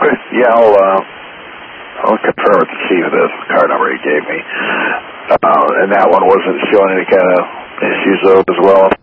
Okay. Yeah, I'll confirm with the chief of the card number he gave me. And that one wasn't showing any kind of issues though as well.